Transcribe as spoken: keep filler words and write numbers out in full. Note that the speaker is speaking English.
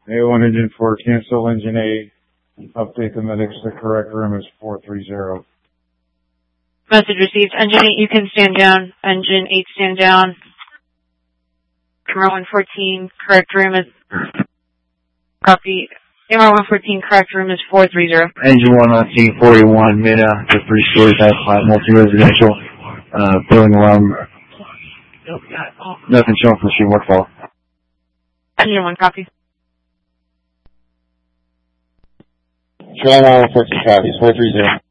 A one engine four, cancel engine eight. Update the medics. The correct room is four three zero. Message received. Engine eight, you can stand down. Engine eight, stand down. Camera one fourteen, correct room is... Copy. Camera one fourteen, correct room is four three zero. Engine one on scene forty-one, mid, uh, the three stories, high flat, multi-residential, uh, building alarm. Nothing showing for machine work fall. Engine one, copy. July one fourteen copies, four three zero.